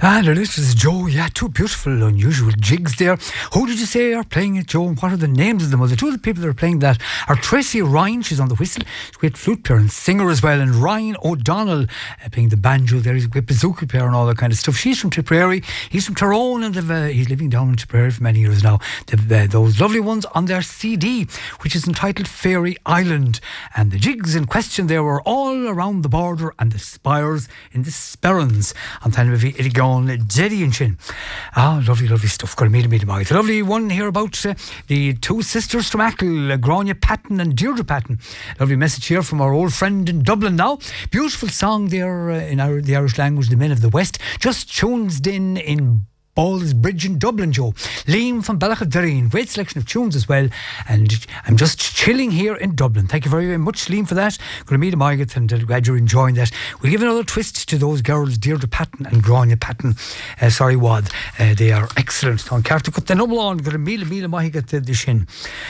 And this is Joe. Yeah, two beautiful, unusual jigs there. Who did you say are playing it, Joe? And what are the names of them? Well, the two of the people that are playing that are Tracy Ryan, she's on the whistle, she's a great flute player and singer as well, and Ryan O'Donnell playing the banjo there. He's a great bazooka player and all that kind of stuff. She's from Tipperary, he's from Tyrone, and he's living down in Tipperary for many years now. Those lovely ones on their CD, which is entitled Fairy Island. And the jigs in question there were all around the border and the spires in the Sperrins. I'm telling you, it'll go on Jerry and Chin. Lovely, lovely stuff. Got to meet him. It's a lovely one here about the two sisters from Achill, Grania Patton and Deirdre Patton. Lovely message here from our old friend in Dublin now. Beautiful song there in the Irish language, The Men of the West. Just tunes in Balls Bridge in Dublin, Joe. Liam from Ballachatherine. Great selection of tunes as well. And I'm just chilling here in Dublin. Thank you very, very much, Liam, for that. Going to meet him, Margaret, and glad you're enjoying that. We'll give another twist to those girls, Deirdre Patton and Grania Patton. Wad. They are excellent. On Carter cut the number on. Going to meet Margaret the shin.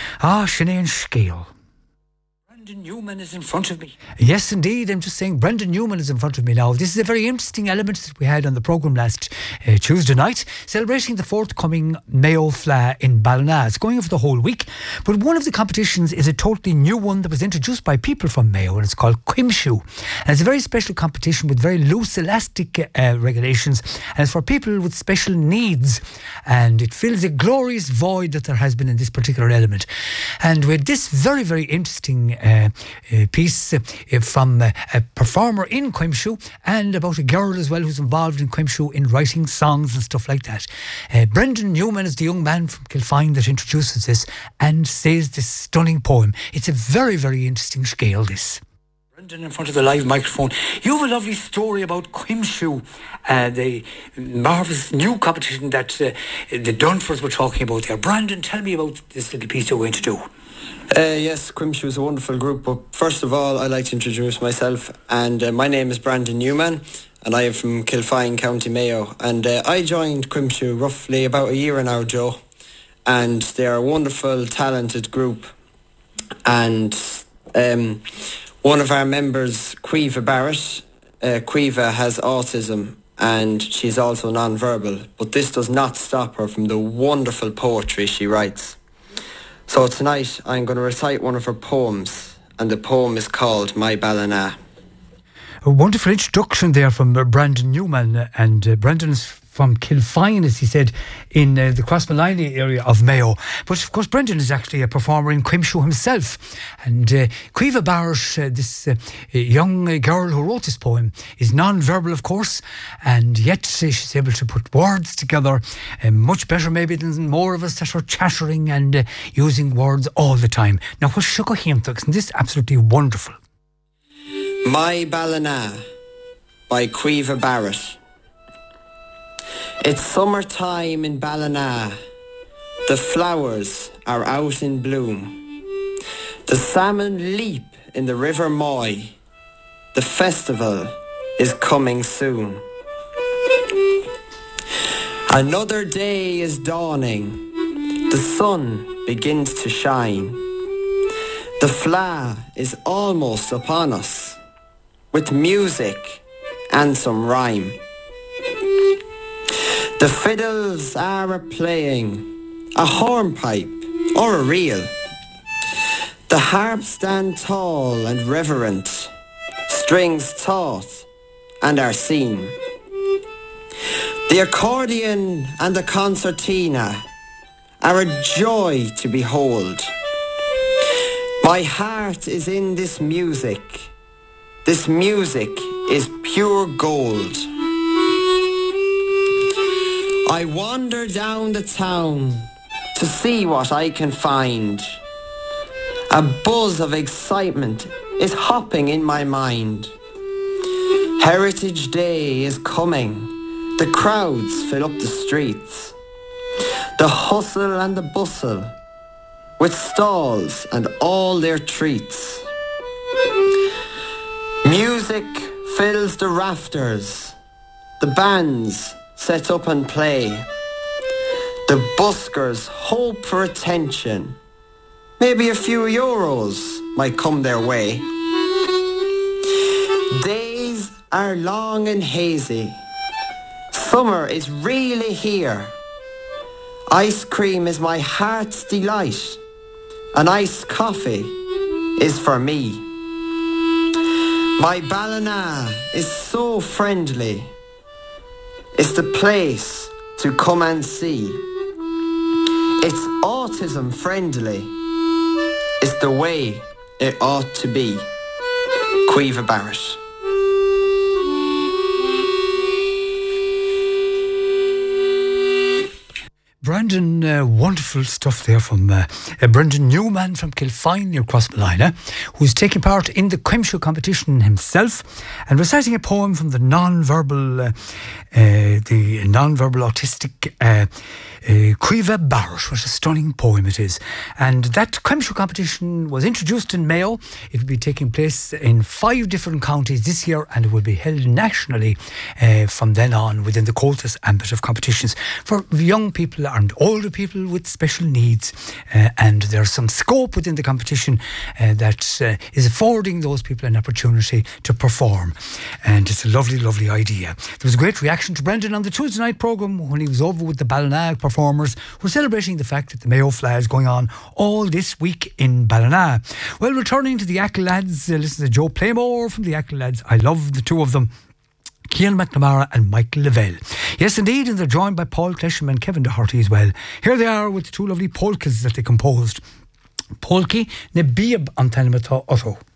Sinead Scale. Brendan Newman is in front of me. Yes, indeed. I'm just saying Brendan Newman is in front of me now. This is a very interesting element that we had on the programme last Tuesday night, celebrating the forthcoming Mayo Fleadh in Ballina. It's going on for the whole week, but one of the competitions is a totally new one that was introduced by people from Mayo, and it's called Quimshu. And it's a very special competition with very loose, elastic regulations, and it's for people with special needs, and it fills a glorious void that there has been in this particular element. And with this very, very interesting piece from a performer in Quimshu, and about a girl as well who's involved in Quimshu in writing songs and stuff like that. Brendan Newman is the young man from Kilfine that introduces this and says this stunning poem. It's a very, very interesting scale, this. Brendan, in front of the live microphone, you have a lovely story about Quimshu, the marvellous new competition that the Dunfors were talking about there. Brandon, tell me about this little piece you're going to do. Yes, Quimshu is a wonderful group, but first of all I'd like to introduce myself, and my name is Brandon Newman and I am from Kilfine, County Mayo, and I joined Quimshu roughly about a year now, Joe, and they are a wonderful, talented group, and one of our members, Quiva Barrett, Quiva has autism and she's also non-verbal, but this does not stop her from the wonderful poetry she writes. So tonight I'm going to recite one of her poems, and the poem is called My Ballina. A wonderful introduction there from Brandon Newman, and Brandon's from Kilfine, as he said, in the Crossmolina area of Mayo. But of course Brendan is actually a performer in Quimshu himself, and Quiva Barrett, this young girl who wrote this poem, is non-verbal of course, and yet she's able to put words together much better maybe than more of us that are chattering and using words all the time. Now what should go him, isn't this absolutely wonderful? My Ballina by Quiva Barrett. It's summertime in Ballina. The flowers are out in bloom. The salmon leap in the River Moy. The festival is coming soon. Another day is dawning. The sun begins to shine. The Fleadh is almost upon us, with music and some rhyme. The fiddles are a-playing, a hornpipe or a reel. The harps stand tall and reverent, strings taut and are seen. The accordion and the concertina are a joy to behold. My heart is in this music. This music is pure gold. I wander down the town to see what I can find. A buzz of excitement is hopping in my mind. Heritage Day is coming. The crowds fill up the streets. The hustle and the bustle, with stalls and all their treats. Music fills the rafters. The bands set up and play. The buskers hope for attention. Maybe a few euros might come their way. Days are long and hazy. Summer is really here. Ice cream is my heart's delight. And iced coffee is for me. My Ballina is so friendly. It's the place to come and see. It's autism friendly. It's the way it ought to be. Caoimhe Barrett. Brendan, wonderful stuff there from Brendan Newman from Kilfine near Crossmolina, who's taking part in the Quimshu competition himself and reciting a poem from the non-verbal autistic Caoimhe Barrett. What a stunning poem it is. And that Quimshu competition was introduced in Mayo. It will be taking place in 5 different counties this year, and it will be held nationally from then on within the Comhaltas ambit of competitions for young people and older people with special needs. And there's some scope within the competition that is affording those people an opportunity to perform. And it's a lovely, lovely idea. There was a great reaction to Brendan on the Tuesday night programme when he was over with the Ballina performers who were celebrating the fact that the Mayo Fleadh is going on all this week in Ballina. Well, returning to the Achill lads, listen to Joe Playmore from the Achill lads. I love the two of them, Cian McNamara and Michael Lavelle. Yes, indeed, and they're joined by Paul Clesham and Kevin Doherty as well. Here they are with the 2 lovely polkas that they composed. Polki ne biab an Otto.